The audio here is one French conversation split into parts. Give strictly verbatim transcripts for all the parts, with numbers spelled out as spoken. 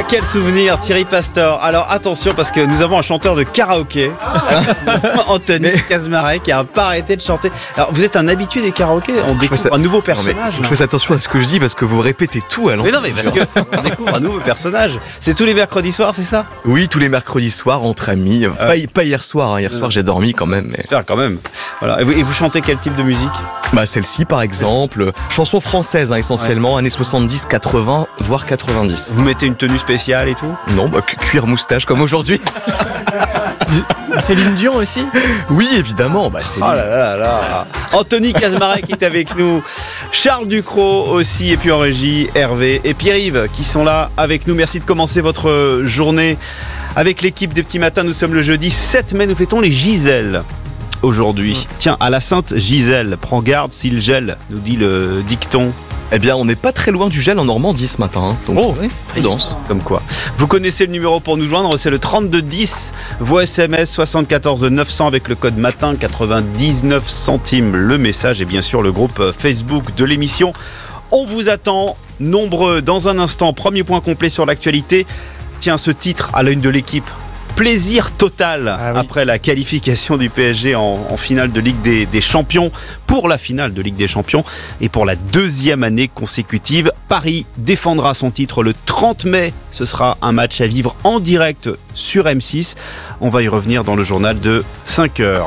quel souvenir, Thierry Pastor. Alors attention, parce que nous avons un chanteur de karaoké, Anthony Kaczmarek, qui n'a pas arrêté de chanter. Alors vous êtes un habitué des karaokés, on découvre ça... un nouveau personnage. Je fais attention à ce que je dis parce que vous répétez tout à l'antenne. Mais non, mais parce qu'on découvre un nouveau personnage. C'est tous les mercredis soirs, c'est ça? Oui, tous les mercredis soirs entre amis. Euh... Pas, pas hier soir, hein. hier soir euh... j'ai dormi quand même. Mais... J'espère quand même. Voilà. Et vous, et vous chantez quel type de musique? Bah celle-ci par exemple, chanson française hein, essentiellement, ouais. Années soixante-dix, quatre-vingts, voire quatre-vingt-dix. Vous mettez une tenue spéciale et tout? Non, bah cuir moustache comme aujourd'hui. Céline Dion aussi? Oui, évidemment. Bah, Céline. Oh là là là. Anthony Kaczmarek est avec nous. Charles Ducrot aussi. Et puis en régie, Hervé et Pierre-Yves qui sont là avec nous. Merci de commencer votre journée avec l'équipe des Petits Matins. Nous sommes le jeudi sept mai. Nous fêtons les Gisèle aujourd'hui. Mmh. Tiens, à la Sainte Gisèle, prends garde s'il gèle, nous dit le dicton. Eh bien, on n'est pas très loin du gel en Normandie ce matin. Hein. Donc, oh, oui. Prudence. Comme quoi. Vous connaissez le numéro pour nous joindre, c'est le trente-deux dix. Vos S M S soixante-quatorze neuf cents avec le code matin, quatre-vingt-dix-neuf centimes. Le message et bien sûr le groupe Facebook de l'émission. On vous attend nombreux dans un instant. Premier point complet sur l'actualité. Tiens, ce titre à la une de l'équipe. Plaisir total ah oui. après la qualification du P S G en, en finale de Ligue des, des Champions, pour la finale de Ligue des Champions et pour la deuxième année consécutive. Paris défendra son titre le trente mai. Ce sera un match à vivre en direct sur M six. On va y revenir dans le journal de cinq heures.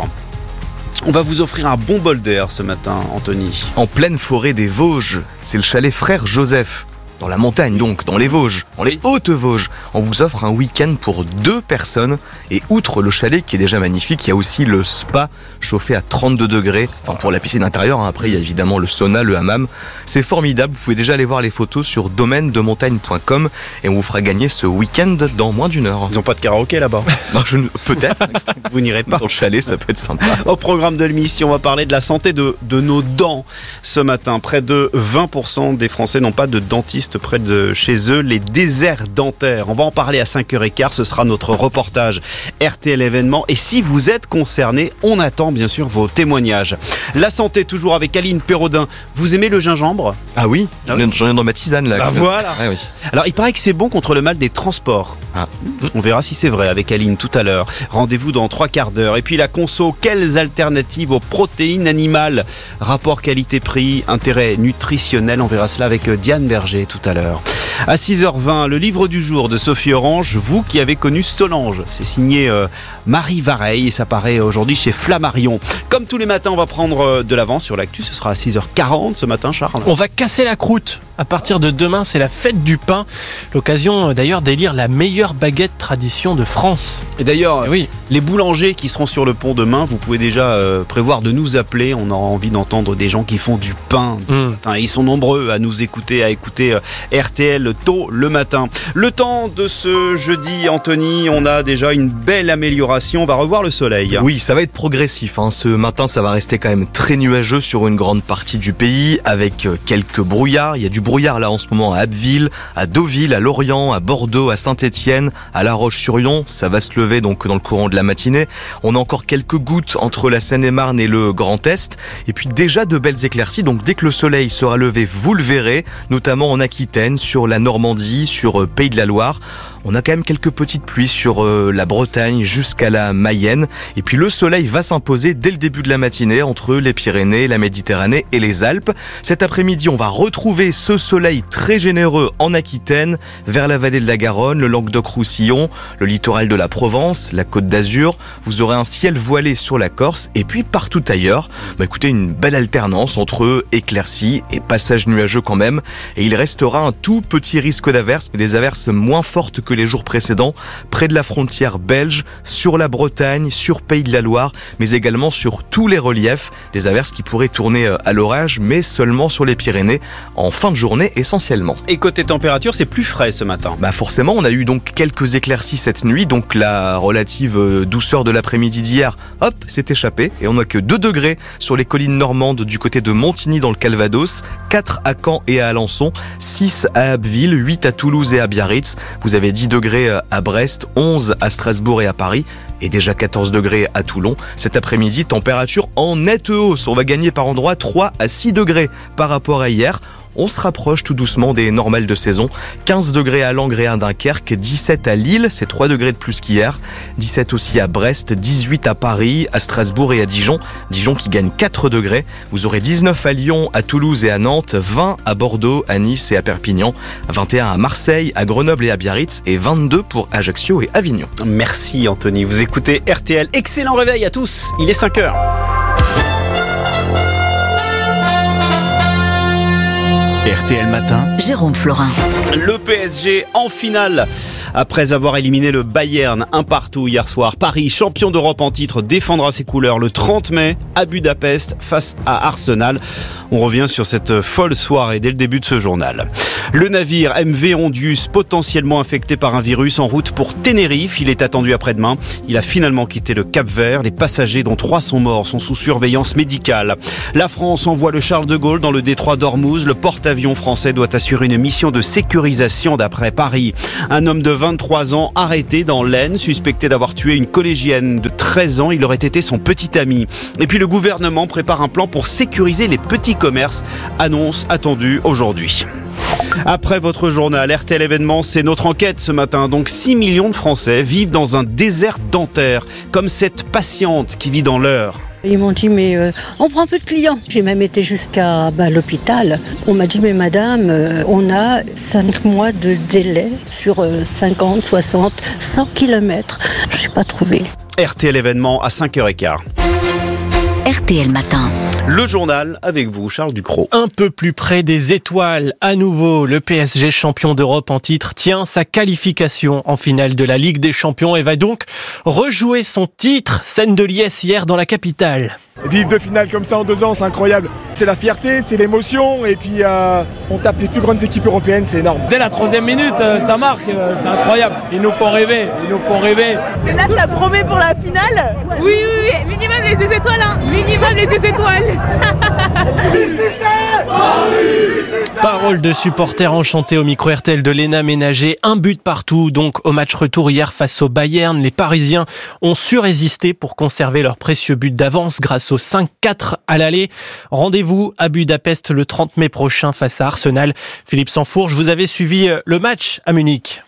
On va vous offrir un bon bol d'air ce matin, Anthony. En pleine forêt des Vosges, c'est le chalet Frère Joseph. Dans la montagne donc, dans les Vosges, dans les Hautes-Vosges. On vous offre un week-end pour deux personnes. Et outre le chalet qui est déjà magnifique, il y a aussi le spa chauffé à trente-deux degrés. Enfin pour la piscine intérieure, hein. Après il y a évidemment le sauna, le hammam. C'est formidable, vous pouvez déjà aller voir les photos sur domaine de montagne point com et on vous fera gagner ce week-end dans moins d'une heure. Ils n'ont pas de karaoké là-bas? Non, je ne... Peut-être. Vous n'irez pas. Dans le chalet, ça peut être sympa. Au programme de l'émission, on va parler de la santé de, de nos dents ce matin. Près de vingt pour cent des Français n'ont pas de dentiste près de chez eux, les déserts dentaires. On va en parler à cinq heures quinze, ce sera notre reportage R T L événement. Et si vous êtes concerné, on attend bien sûr vos témoignages. La santé toujours avec Aline Perraudin. Vous aimez le gingembre? Ah oui, ah oui. J'en ai dans ma tisane là. Bah voilà. Ah oui. Alors il paraît que c'est bon contre le mal des transports. Ah. On verra si c'est vrai avec Aline tout à l'heure. Rendez-vous dans trois quarts d'heure. Et puis la conso, quelles alternatives aux protéines animales? Rapport qualité-prix, intérêt nutritionnel, on verra cela avec Diane Berger tout à l'heure. À six heures vingt, le livre du jour de Sophie Orange, vous qui avez connu Solange. C'est signé euh, Marie Vareille et ça paraît aujourd'hui chez Flammarion. Comme tous les matins, on va prendre de l'avance sur l'actu. Ce sera à six heures quarante ce matin, Charles. On va casser la croûte. À partir de demain, c'est la fête du pain. L'occasion d'ailleurs d'élire la meilleure baguette tradition de France. Et d'ailleurs, et oui. les boulangers qui seront sur le pont demain, vous pouvez déjà euh, prévoir de nous appeler. On aura envie d'entendre des gens qui font du pain. Mmh. Enfin, ils sont nombreux à nous écouter, à écouter euh, R T L tôt le matin. Le temps de ce jeudi, Anthony, on a déjà une belle amélioration. On va revoir le soleil. Oui, ça va être progressif. Hein. Ce matin, ça va rester quand même très nuageux sur une grande partie du pays, avec quelques brouillards. Il y a du brouillard là en ce moment à Abbeville, à Deauville, à Lorient, à Bordeaux, à Saint-Étienne, à La Roche-sur-Yon. Ça va se lever donc dans le courant de la matinée. On a encore quelques gouttes entre la Seine-et-Marne et le Grand Est. Et puis déjà de belles éclaircies. Donc dès que le soleil sera levé, vous le verrez, notamment en Aquitaine, sur la Normandie, sur euh, Pays de la Loire. On a quand même quelques petites pluies sur euh, la Bretagne jusqu'à la Mayenne. Et puis le soleil va s'imposer dès le début de la matinée entre les Pyrénées, la Méditerranée et les Alpes. Cet après-midi, on va retrouver ce soleil très généreux en Aquitaine, vers la vallée de la Garonne, le Languedoc-Roussillon, le littoral de la Provence, la Côte d'Azur. Vous aurez un ciel voilé sur la Corse et puis partout ailleurs. Bah écoutez, une belle alternance entre éclaircies et passages nuageux quand même. Et il restera un tout petit risque d'averses, mais des averses moins fortes que les jours précédents, près de la frontière belge, sur la Bretagne, sur Pays de la Loire, mais également sur tous les reliefs. Des averses qui pourraient tourner à l'orage, mais seulement sur les Pyrénées, en fin de journée essentiellement. Et côté température, c'est plus frais ce matin. Bah forcément, on a eu donc quelques éclaircies cette nuit, donc la relative douceur de l'après-midi d'hier, hop, s'est échappée, et on n'a que deux degrés sur les collines normandes du côté de Montigny dans le Calvados, quatre à Caen et à Alençon, six à Abbeville, huit à Toulouse et à Biarritz. Vous avez dix degrés à Brest, onze à Strasbourg et à Paris, et déjà quatorze degrés à Toulon. Cet après-midi, température en nette hausse. On va gagner par endroits trois à six degrés par rapport à hier. On se rapproche tout doucement des normales de saison. quinze degrés à Langres et à Dunkerque, dix-sept à Lille, c'est trois degrés de plus qu'hier. dix-sept aussi à Brest, dix-huit à Paris, à Strasbourg et à Dijon. Dijon qui gagne quatre degrés. Vous aurez dix-neuf à Lyon, à Toulouse et à Nantes, vingt à Bordeaux, à Nice et à Perpignan, vingt et un à Marseille, à Grenoble et à Biarritz et vingt-deux pour Ajaccio et Avignon. Merci Anthony, vous écoutez R T L. Excellent réveil à tous, il est cinq heures. R T L Matin, Jérôme Florin. Le P S G en finale. Après avoir éliminé le Bayern un partout hier soir, Paris, champion d'Europe en titre, défendra ses couleurs le trente mai à Budapest face à Arsenal. On revient sur cette folle soirée dès le début de ce journal. Le navire M V Ondius, potentiellement infecté par un virus, en route pour Tenerife. Il est attendu après-demain. Il a finalement quitté le Cap-Vert. Les passagers, dont trois sont morts, sont sous surveillance médicale. La France envoie le Charles de Gaulle dans le détroit d'Ormuz. Le porte-avions français doit assurer une mission de sécurisation d'après Paris. Un homme de vingt-trois ans arrêté dans l'Aisne, suspecté d'avoir tué une collégienne de treize ans. Il aurait été son petit ami. Et puis le gouvernement prépare un plan pour sécuriser les petits commerces. Annonce attendue aujourd'hui. Après votre journal, R T L événement, c'est notre enquête ce matin. Donc six millions de Français vivent dans un désert dentaire, comme cette patiente qui vit dans l'Eure. Ils m'ont dit, mais euh, on prend peu de clients. J'ai même été jusqu'à bah, l'hôpital. On m'a dit, mais madame, euh, on a cinq mois de délai sur euh, cinquante, soixante, cent kilomètres. Je n'ai pas trouvé. R T L événement à cinq heures quinze. R T L Matin. Le journal avec vous, Charles Ducrot. Un peu plus près des étoiles, à nouveau, le P S G champion d'Europe en titre tient sa qualification en finale de la Ligue des Champions et va donc rejouer son titre. Scène de liesse hier dans la capitale. Vivre deux finales comme ça en deux ans, c'est incroyable. C'est la fierté, c'est l'émotion et puis euh, on tape les plus grandes équipes européennes, c'est énorme. Dès la troisième minute, ça marque, c'est incroyable. Ils nous font rêver, ils nous font rêver. Et là, ça promet pour la finale ? Oui, oui, oui, minimum les deux étoiles, hein. Minimum les deux étoiles. Parole de supporters enchantés au micro R T L de Léna Ménager. Un but partout donc au match retour hier face au Bayern. Les Parisiens ont su résister pour conserver leur précieux but d'avance grâce au cinq quatre à l'aller. Rendez-vous à Budapest le trente mai prochain face à Arsenal. Philippe Sansfourche, vous avez suivi le match à Munich.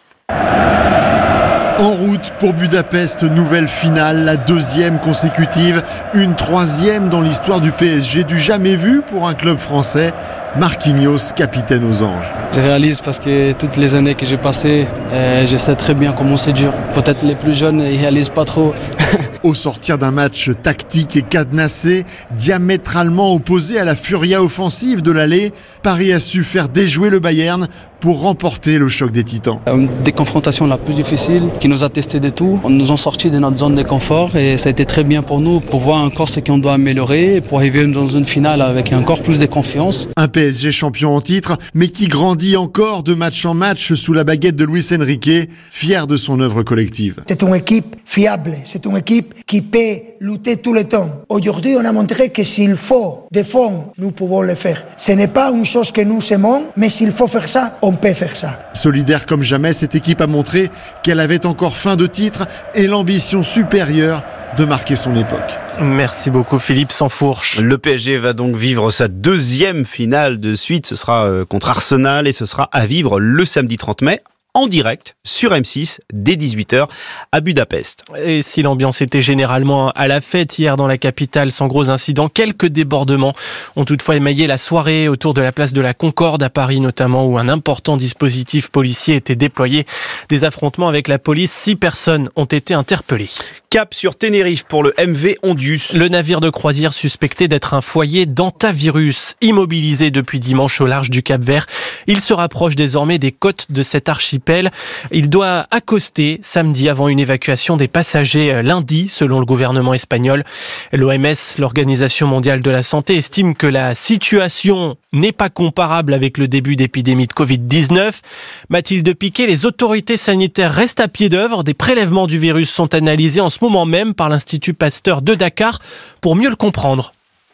En route pour Budapest, nouvelle finale, la deuxième consécutive, une troisième dans l'histoire du P S G, du jamais vu pour un club français. Marquinhos, capitaine aux anges. Je réalise parce que toutes les années que j'ai passées, euh, je sais très bien comment c'est dur. Peut-être les plus jeunes ne réalisent pas trop. Au sortir d'un match tactique et cadenassé, diamétralement opposé à la furia offensive de l'aller, Paris a su faire déjouer le Bayern pour remporter le choc des titans. Des confrontations la plus difficile, qui nous a testé de tout. On nous a sortis de notre zone de confort et ça a été très bien pour nous, pour voir encore ce qu'on doit améliorer, pour arriver dans une finale avec encore plus de confiance. Un P S G champion en titre, mais qui grandit encore de match en match sous la baguette de Luis Enrique, fier de son œuvre collective. C'est une équipe fiable, c'est une équipe qui peut lutter tout le temps. Aujourd'hui, on a montré que s'il faut défendre, nous pouvons le faire. Ce n'est pas une chose que nous aimons, mais s'il faut faire ça, on peut faire ça. Solidaire comme jamais, cette équipe a montré qu'elle avait encore faim de titre et l'ambition supérieure de marquer son époque. Merci beaucoup Philippe Sansfourche. Le P S G va donc vivre sa deuxième finale de suite. Ce sera contre Arsenal et ce sera à vivre le samedi trente mai. En direct sur M six dès dix-huit heures à Budapest. Et si l'ambiance était généralement à la fête hier dans la capitale sans gros incidents, quelques débordements ont toutefois émaillé la soirée autour de la place de la Concorde à Paris notamment, où un important dispositif policier était déployé. Des affrontements avec la police, six personnes ont été interpellées. Cap sur Tenerife pour le M V Ondius. Le navire de croisière suspecté d'être un foyer d'hantavirus, immobilisé depuis dimanche au large du Cap-Vert. Il se rapproche désormais des côtes de cet archipel. Il doit accoster samedi avant une évacuation des passagers lundi, selon le gouvernement espagnol. L'O M S, l'Organisation mondiale de la santé, estime que la situation n'est pas comparable avec le début d'épidémie de covid dix-neuf. Mathilde Piquet, les autorités sanitaires restent à pied d'œuvre. Des prélèvements du virus sont analysés en ce moment même par l'Institut Pasteur de Dakar pour mieux le comprendre.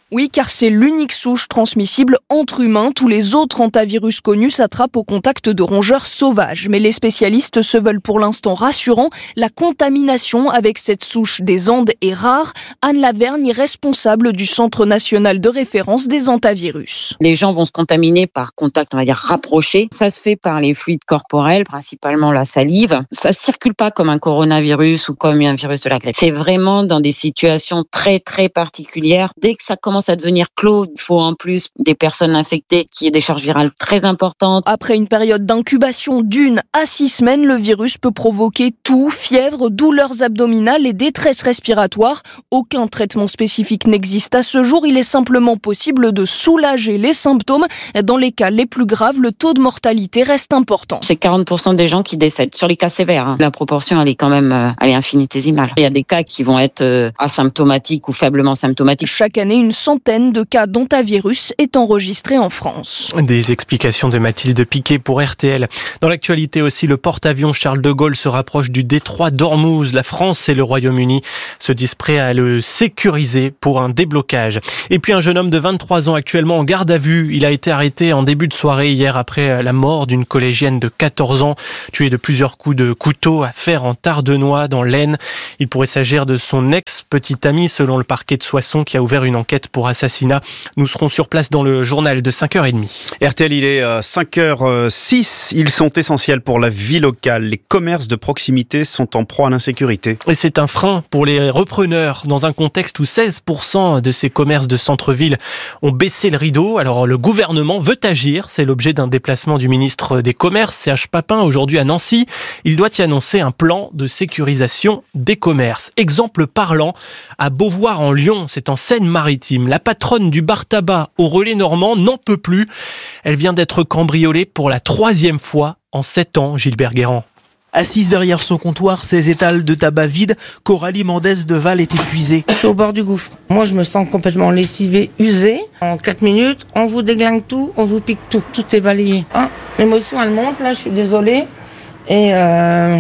Oui, car c'est l'unique souche transmissible entre humains. Tous les autres hantavirus connus s'attrapent au contact de rongeurs sauvages. Mais les spécialistes se veulent pour l'instant rassurants. La contamination avec cette souche des Andes est rare. Anne Lavergne est responsable du Centre national de référence des hantavirus. Les gens vont se contaminer par contact, on va dire, rapproché. Ça se fait par les fluides corporels, principalement la salive. Ça ne circule pas comme un coronavirus ou comme un virus de la grippe. C'est vraiment dans des situations très, très particulières. Dès que ça commence à devenir clos, il faut en plus des personnes infectées qui aient des charges virales très importantes. Après une période d'incubation d'une à six semaines, le virus peut provoquer toux, fièvre, douleurs abdominales et détresse respiratoire. Aucun traitement spécifique n'existe à ce jour. Il est simplement possible de soulager les symptômes. Dans les cas les plus graves, le taux de mortalité reste important. C'est quarante pour cent des gens qui décèdent. Sur les cas sévères, hein. La proportion, elle est quand même elle est infinitésimale. Il y a des cas qui vont être euh, asymptomatiques ou faiblement symptomatiques. Chaque année, une centaine de cas d'hantavirus est enregistré en France. Des explications de Mathilde Piquet pour R T L. Dans l'actualité aussi, le porte-avions Charles de Gaulle se rapproche du détroit d'Ormuz. La France et le Royaume-Uni se disent prêts à le sécuriser pour un déblocage. Et puis un jeune homme de vingt-trois ans actuellement en garde à vue. Il a été arrêté en début de soirée hier après la mort d'une collégienne de quatorze ans, tuée de plusieurs coups de couteau à fer en Tardenois dans l'Aisne. Il pourrait s'agir de son ex-petite amie selon le parquet de Soissons qui a ouvert une enquête pour assassinat. Nous serons sur place dans le journal de cinq heures trente. R T L, il est cinq heures six. Ils sont essentiels pour la vie locale. Les commerces de proximité sont en proie à l'insécurité. Et c'est un frein pour les repreneurs dans un contexte où seize pour cent de ces commerces de centre-ville ont baissé le rideau. Alors le gouvernement veut agir. C'est l'objet d'un déplacement du ministre des Commerces, Serge Papin, aujourd'hui à Nancy. Il doit y annoncer un plan de sécurisation des commerces. Exemple parlant, à Beauvoir en Lyon, c'est en Seine-Maritime. La patronne du bar tabac au relais normand n'en peut plus. Elle vient d'être cambriolée pour la troisième fois en sept ans, Gilbert Guérand. Assise derrière son comptoir, ses étals de tabac vides, Coralie Mendès de Val est épuisée. Je suis au bord du gouffre. Moi, je me sens complètement lessivée, usée. En quatre minutes, on vous déglingue tout, on vous pique tout. Tout est balayé. Ah, l'émotion, elle monte, là, je suis désolée. Et euh,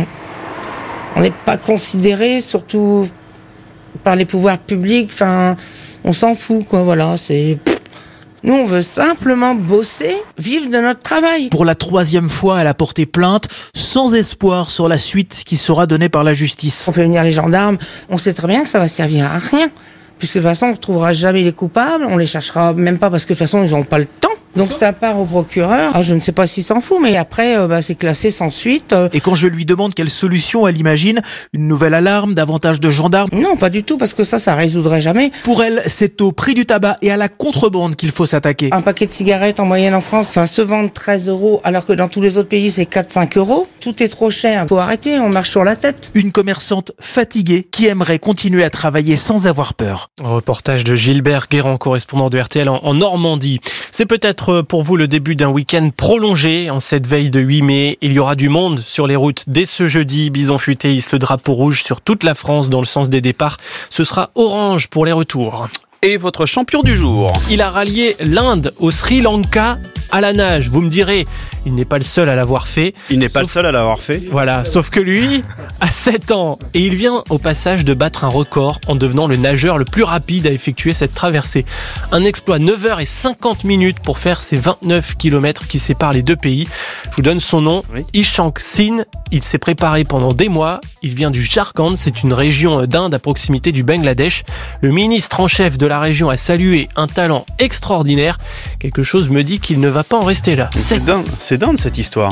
on n'est pas considéré, surtout par les pouvoirs publics. Enfin, on s'en fout, quoi, voilà, c'est... Nous, on veut simplement bosser, vivre de notre travail. Pour la troisième fois, elle a porté plainte, sans espoir sur la suite qui sera donnée par la justice. On fait venir les gendarmes, on sait très bien que ça va servir à rien. Puisque de toute façon, on ne retrouvera jamais les coupables, on les cherchera même pas parce que de toute façon, ils n'ont pas le temps. Donc ça part au procureur. Ah, je ne sais pas s'il s'en fout, mais après, euh, bah, c'est classé sans suite. Euh... Et quand je lui demande quelle solution elle imagine, une nouvelle alarme, davantage de gendarmes? Non, pas du tout, parce que ça, ça résoudrait jamais. Pour elle, c'est au prix du tabac et à la contrebande qu'il faut s'attaquer. Un paquet de cigarettes en moyenne en France va se vendre treize euros, alors que dans tous les autres pays, c'est quatre à cinq euros. Tout est trop cher. Faut arrêter, on marche sur la tête. Une commerçante fatiguée qui aimerait continuer à travailler sans avoir peur. Reportage de Gilbert Guérand, correspondant de R T L en, en Normandie. C'est peut-être pour vous le début d'un week-end prolongé en cette veille de huit mai. Il y aura du monde sur les routes dès ce jeudi. Bison Futé hisse le drapeau rouge sur toute la France dans le sens des départs. Ce sera orange pour les retours. Et votre champion du jour? Il a rallié l'Inde au Sri Lanka à la nage. Vous me direz, il n'est pas le seul à l'avoir fait. Il n'est pas sauf... le seul à l'avoir fait. Voilà, sauf que lui a sept ans. Et il vient au passage de battre un record en devenant le nageur le plus rapide à effectuer cette traversée. Un exploit, neuf heures cinquante minutes pour faire ces vingt-neuf kilomètres qui séparent les deux pays. Je vous donne son nom, oui. Ishank Singh. Il s'est préparé pendant des mois. Il vient du Jharkhand, c'est une région d'Inde à proximité du Bangladesh. Le ministre en chef de la région a salué un talent extraordinaire. Quelque chose me dit qu'il ne va pas en rester là. C'est dingue, c'est dingue cette histoire.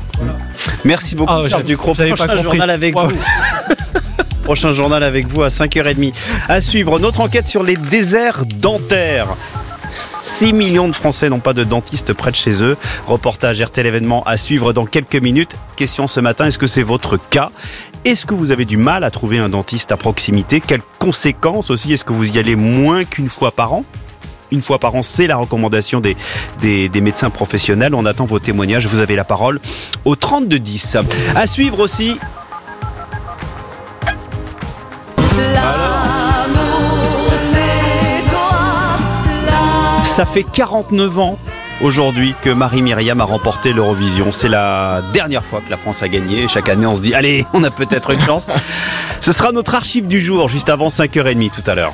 Merci beaucoup, oh, Charles Ducrot. Prochain journal avec wow. vous. Prochain journal avec vous à cinq heures trente. À suivre, notre enquête sur les déserts dentaires. six millions de Français n'ont pas de dentiste près de chez eux. Reportage R T L événement à suivre dans quelques minutes. Question ce matin, est-ce que c'est votre cas ? Est-ce que vous avez du mal à trouver un dentiste à proximité ? Quelles conséquences aussi ? Est-ce que vous y allez moins qu'une fois par an ? Une fois par an, c'est la recommandation des, des, des médecins professionnels. On attend vos témoignages. Vous avez la parole au trente-deux dix. À suivre aussi. L'amour, c'est toi, l'amour. Ça fait quarante-neuf ans aujourd'hui que Marie-Myriam a remporté l'Eurovision. C'est la dernière fois que la France a gagné. Chaque année, on se dit, allez, on a peut-être une chance. Ce sera notre archive du jour, juste avant cinq heures trente tout à l'heure.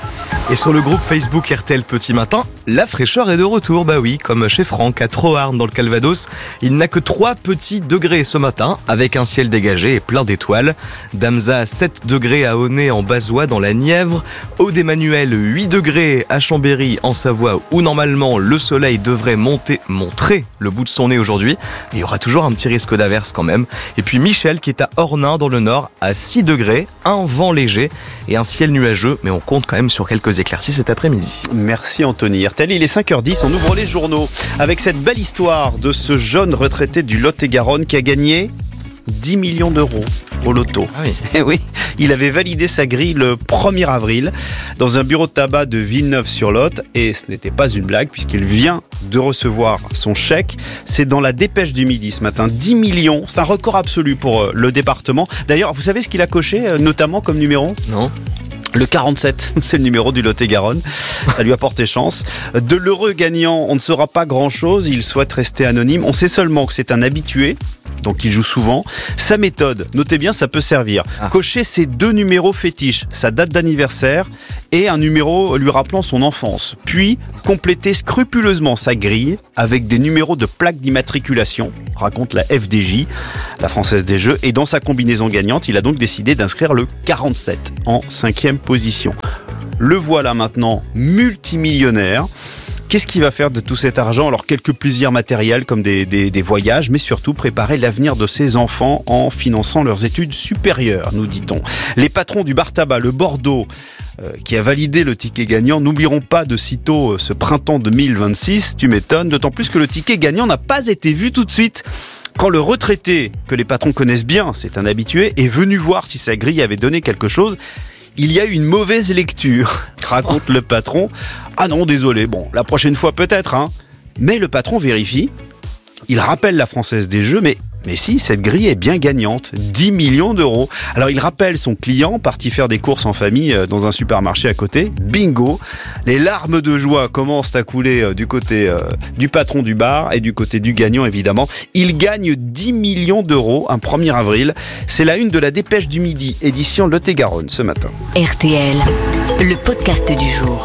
Et sur le groupe Facebook R T L Petit Matin, la fraîcheur est de retour. Bah oui, comme chez Franck à Troarn dans le Calvados, il n'a que trois petits degrés ce matin, avec un ciel dégagé et plein d'étoiles. Damza à sept degrés à Aunay en Bazois dans la Nièvre. Aude-Emmanuel huit degrés à Chambéry en Savoie où normalement le soleil devrait monter, montrer le bout de son nez aujourd'hui. Mais il y aura toujours un petit risque d'averse quand même. Et puis Michel qui est à Ornain dans le Nord à six degrés, un vent léger et un ciel nuageux. Mais on compte quand même sur quelques éclaircies cet après-midi. Merci Anthony. R T L, il est cinq heures dix, on ouvre les journaux avec cette belle histoire de ce jeune retraité du Lot-et-Garonne qui a gagné dix millions d'euros au loto. Ah oui. Eh oui, il avait validé sa grille le premier avril dans un bureau de tabac de Villeneuve-sur-Lot et ce n'était pas une blague puisqu'il vient de recevoir son chèque. C'est dans la Dépêche du Midi ce matin. dix millions, c'est un record absolu pour le département. D'ailleurs, vous savez ce qu'il a coché notamment comme numéro ? Non. Le quarante-sept, c'est le numéro du Lot-et-Garonne. Ça lui a porté chance. De l'heureux gagnant, on ne saura pas grand-chose. Il souhaite rester anonyme. On sait seulement que c'est un habitué, donc il joue souvent. Sa méthode, notez bien, ça peut servir. Ah. Cocher ses deux numéros fétiches, sa date d'anniversaire et un numéro lui rappelant son enfance. Puis, compléter scrupuleusement sa grille avec des numéros de plaques d'immatriculation, raconte la F D J, la Française des Jeux. Et dans sa combinaison gagnante, il a donc décidé d'inscrire le quarante-sept en cinquième position. Le voilà maintenant multimillionnaire. Qu'est-ce qu'il va faire de tout cet argent ? Alors quelques plaisirs matériels comme des, des, des voyages, mais surtout préparer l'avenir de ses enfants en finançant leurs études supérieures, nous dit-on. Les patrons du bar tabac, le Bordeaux, euh, qui a validé le ticket gagnant, n'oublieront pas de sitôt euh, ce printemps deux mille vingt-six, tu m'étonnes, d'autant plus que le ticket gagnant n'a pas été vu tout de suite. Quand le retraité, que les patrons connaissent bien, c'est un habitué, est venu voir si sa grille avait donné quelque chose, il y a eu une mauvaise lecture, raconte le patron. Ah non, désolé, bon, la prochaine fois peut-être, hein. Mais le patron vérifie, il rappelle la Française des Jeux, mais, mais si, cette grille est bien gagnante, dix millions d'euros. Alors il rappelle son client, parti faire des courses en famille dans un supermarché à côté, bingo, les larmes de joie commencent à couler du côté euh, du patron du bar et du côté du gagnant évidemment. Il gagne dix millions d'euros un premier avril. C'est la une de la Dépêche du Midi, édition Lot-et-Garonne ce matin. R T L, le podcast du jour.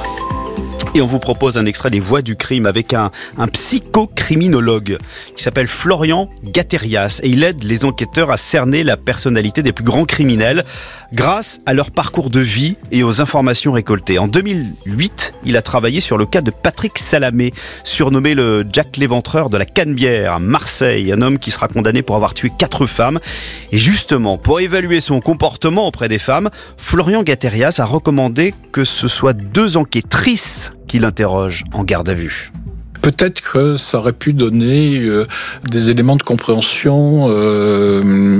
Et on vous propose un extrait des Voix du crime avec un, un psychocriminologue qui s'appelle Florian Gatterias et il aide les enquêteurs à cerner la personnalité des plus grands criminels grâce à leur parcours de vie et aux informations récoltées. En deux mille huit, il a travaillé sur le cas de Patrick Salamé, surnommé le Jack l'Éventreur de la Canebière à Marseille, un homme qui sera condamné pour avoir tué quatre femmes. Et justement, pour évaluer son comportement auprès des femmes, Florian Gatterias a recommandé que ce soit deux enquêtrices qui l'interrogent en garde à vue. Peut-être que ça aurait pu donner euh, des éléments de compréhension euh,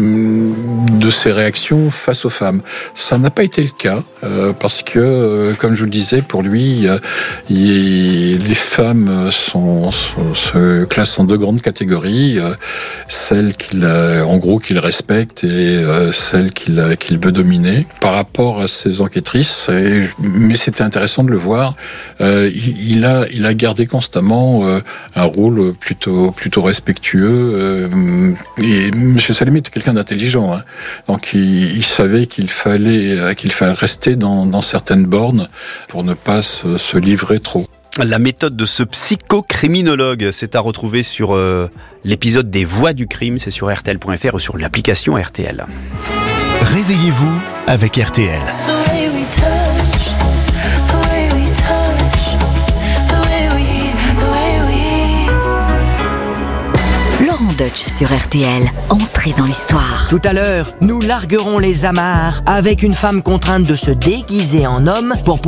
de ses réactions face aux femmes. Ça n'a pas été le cas, euh, parce que, euh, comme je vous le disais, pour lui, euh, il, les femmes sont, sont, se classent en deux grandes catégories. Euh, celles qu'il a, en gros, qu'il respecte et euh, celles qu'il, a, qu'il veut dominer. Par rapport à ses enquêtrices, et, mais c'était intéressant de le voir, euh, il, il, a, il a gardé constamment Euh, un rôle plutôt plutôt respectueux euh, et M. Salamé était quelqu'un d'intelligent, hein. Donc il, il savait qu'il fallait qu'il fallait rester dans, dans certaines bornes pour ne pas se, se livrer trop. La méthode de ce psychocriminologue, c'est à retrouver sur euh, l'épisode des Voix du crime, c'est sur R T L point F R ou sur l'application R T L. Réveillez-vous avec R T L. Laurent Deutsch sur R T L, entrée dans l'histoire. Tout à l'heure, nous larguerons les amarres avec une femme contrainte de se déguiser en homme pour